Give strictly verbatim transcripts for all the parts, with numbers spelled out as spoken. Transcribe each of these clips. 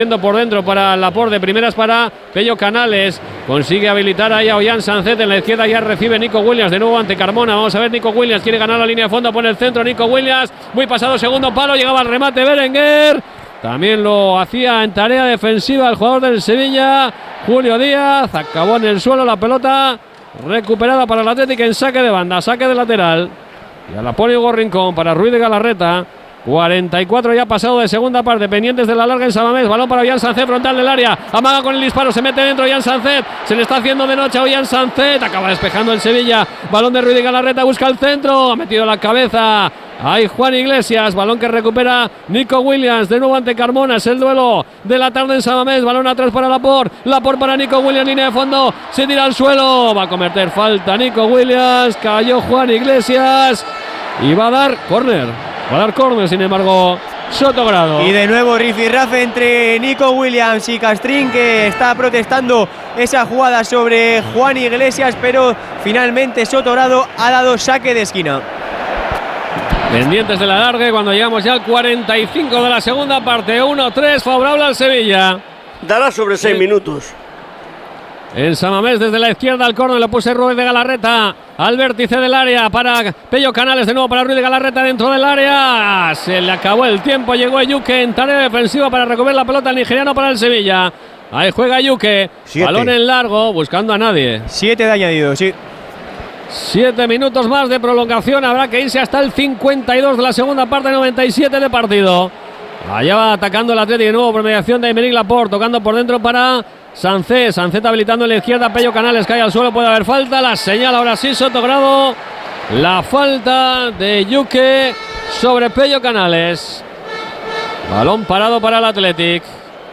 Por dentro para Laporte, de primeras para Pello Canales, consigue habilitar ahí a Ollán Sancet, en la izquierda ya recibe Nico Williams, de nuevo ante Carmona, vamos a ver, Nico Williams quiere ganar la línea de fondo, pone el centro, Nico Williams, muy pasado, segundo palo, llegaba al remate Berenguer, también lo hacía en tarea defensiva el jugador del Sevilla, Julio Díaz, acabó en el suelo la pelota, recuperada para el Atlético en saque de banda, saque de lateral, ya la pone Hugo Rincón para Ruiz de Galarreta. cuarenta y cuatro ya pasado de segunda parte, pendientes de la larga en Samamés, balón para Ollán Sancet, frontal del área, amaga con el disparo, se mete dentro Ollán Sancet, se le está haciendo de noche a Ollán Sancet, acaba despejando el Sevilla, balón de Ruiz de Galarreta, busca el centro, ha metido la cabeza, ahí Juan Iglesias, balón que recupera Nico Williams, de nuevo ante Carmona, es el duelo de la tarde en Samamés, balón atrás para Laporte, Laporte para Nico Williams, línea de fondo, se tira al suelo, va a cometer falta Nico Williams, cayó Juan Iglesias y va a dar córner. Va a dar córner, sin embargo, Sotogrado. Y de nuevo rifirrafe entre Nico Williams y Castrín, que está protestando esa jugada sobre Juan Iglesias, pero finalmente Sotogrado ha dado saque de esquina. Pendientes de la larga, cuando llegamos ya al cuarenta y cinco de la segunda parte, uno tres, favorable al Sevilla. Dará sobre seis sí. minutos. En Samamés, desde la izquierda al córner, lo puse Ruiz de Galarreta al vértice del área para Pello Canales, de nuevo para Ruiz de Galarreta dentro del área. Se le acabó el tiempo, llegó Yuke en tarea defensiva para recoger la pelota, el nigeriano para el Sevilla. Ahí juega Yuke, balón en largo, buscando a nadie. Siete de añadido, sí. Siete minutos más de prolongación, habrá que irse hasta el cincuenta y dos de la segunda parte, noventa y siete de partido. Allá va atacando el Atlético de nuevo por mediación de Aymeric Laporte, tocando por dentro para Sancet, Sancet habilitando en la izquierda, Pello Canales cae al suelo, puede haber falta, la señala ahora sí Sotogrado, la falta de Yuke sobre Pello Canales. Balón parado para el Athletic.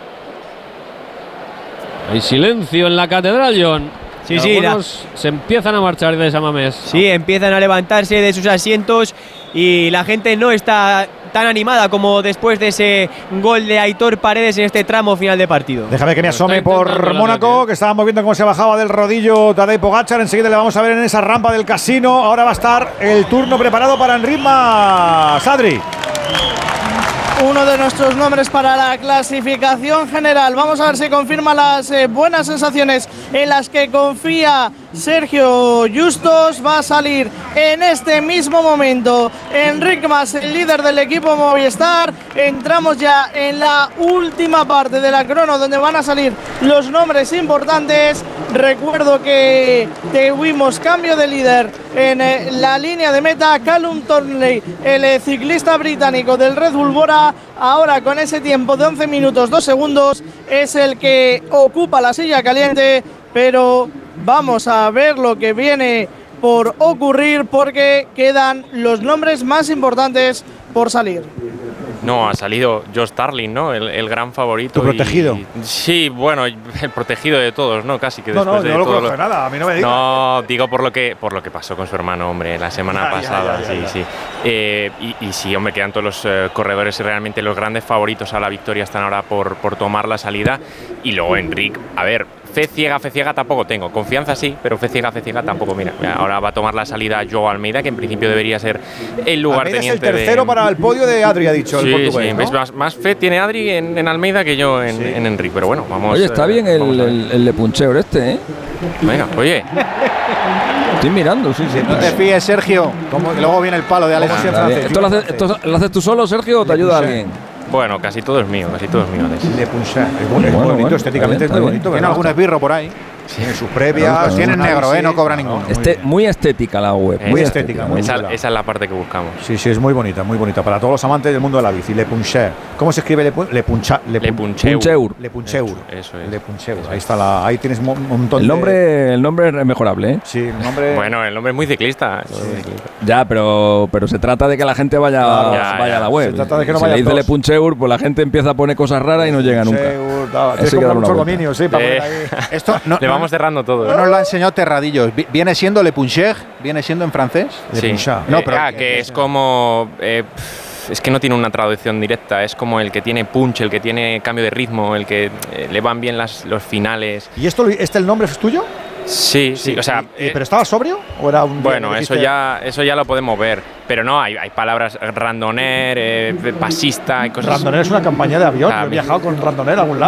Hay silencio en la catedral, John. Sí, sí, algunos la... se empiezan a marchar de Samamés. Sí, empiezan a levantarse de sus asientos y la gente no está tan animada como después de ese gol de Aitor Paredes en este tramo final de partido. Déjame que me asome por Mónaco, que estábamos viendo cómo se bajaba del rodillo Tadej Pogačar. Enseguida le vamos a ver en esa rampa del casino. Ahora va a estar el turno preparado para Enritma Sadri. Uno de nuestros nombres para la clasificación general. Vamos a ver si confirma las eh, buenas sensaciones en las que confía Sergio Justos. Va a salir en este mismo momento Enric Mas, el líder del equipo Movistar. Entramos ya en la última parte de la crono, donde van a salir los nombres importantes. Recuerdo que tuvimos cambio de líder en eh, la línea de meta. Callum Thornley, el eh, ciclista británico del Red Bull Bora, ahora con ese tiempo de once minutos dos segundos, es el que ocupa la silla caliente, pero vamos a ver lo que viene por ocurrir, porque quedan los nombres más importantes por salir. No, ha salido Josh Starling, ¿no? El, el gran favorito. ¿Tu protegido? Y, sí, bueno, el protegido de todos, ¿no? Casi que no, después no, de no lo todo conozco lo... nada, a mí no me digas. No, digo por lo que por lo que pasó con su hermano, hombre, la semana ya, pasada, ya, ya, sí, ya. sí. Eh, y, y sí, hombre, quedan todos los eh, corredores y realmente los grandes favoritos a la victoria están ahora por, por tomar la salida. Y luego Enric, a ver, fe ciega, fe ciega tampoco tengo. Confianza sí, pero fe ciega, fe ciega tampoco. Mira, ahora va a tomar la salida Joao Almeida, que en principio debería ser el lugarteniente. Almeida es el tercero de... para el podio de Adri, ha dicho sí, el portugués, sí, ¿no? ¿ves? Más, más fe tiene Adri en, en Almeida que yo en, sí. en Enric, pero bueno, vamos. Oye, está eh, bien el, el, el Lepuncheur este, ¿eh? Venga, oye. Estoy mirando, sí, sí. No te fíes, Sergio. Como, luego viene el palo de Alex. Ah, ¿Esto, lo haces, ¿Esto lo haces tú solo, Sergio, o te ayuda alguien? Bueno, casi todo es mío, casi todo es mío. Le Puncheur. Es bonito, bueno, bonito bueno, estéticamente es muy bonito. Tiene algún esbirro por ahí. Tiene sus previas. Tiene negro, ¿eh? No cobra ninguno. Este, muy estética la web. Eh, muy estética. Muy esa, esa es la parte que buscamos. Sí, sí, es muy bonita, muy bonita. Para todos los amantes del mundo de la bici. Le Puncheur. ¿Cómo se escribe Le Puncheur? Le Puncheur. Le Puncheur. Le Puncheur. Eso es. Le Puncheur. Ahí está la. Ahí tienes un montón el nombre, de. El nombre es mejorable, ¿eh? Sí, el nombre. Bueno, el nombre es muy ciclista. Sí. Ya, pero, pero se trata de que la gente vaya, claro, ya, vaya ya. a la web. Se trata de que no si vaya le dice todos. Le Puncheur, pues la gente empieza a poner cosas raras y no llega nunca. Tienes que comprar muchos dominios, sí, para Eh, poner ahí. Esto no, Le no- vamos cerrando todo. no ¿eh? nos lo ha enseñado Terradillos. Vi- ¿Viene siendo Le Puncheur? ¿Viene siendo en francés? Le Sí. Puncheur. No, Eh, pero ah, que- que es como. eh, pff, es que no tiene una traducción directa. Es como el que tiene punch, el que tiene cambio de ritmo, el que eh, le van bien las, los finales. ¿Y esto, este el nombre es tuyo? Sí, sí, o sea… ¿Y, y, ¿Pero estaba sobrio o era un… Bueno, eso ya, eso ya lo podemos ver. Pero no, hay, hay palabras randoner, eh, pasista y cosas… Randoner es una campaña de avión. Ah, Yo he viajado con randoner a algún lado.